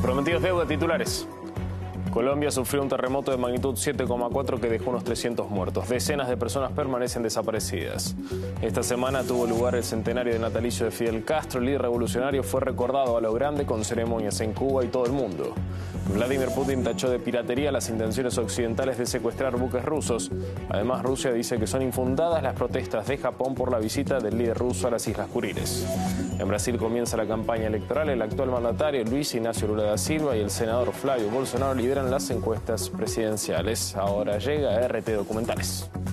prometido es deuda, titulares. Colombia sufrió un terremoto de magnitud 7,4 que dejó unos 300 muertos. Decenas de personas permanecen desaparecidas. Esta semana tuvo lugar el centenario de natalicio de Fidel Castro. El líder revolucionario fue recordado a lo grande con ceremonias en Cuba y todo el mundo. Vladimir Putin tachó de piratería las intenciones occidentales de secuestrar buques rusos. Además, Rusia dice que son infundadas las protestas de Japón por la visita del líder ruso a las Islas Kuriles. En Brasil comienza la campaña electoral. El actual mandatario Luis Ignacio Lula da Silva y el senador Flavio Bolsonaro lideran las encuestas presidenciales. Ahora llega RT Documentales.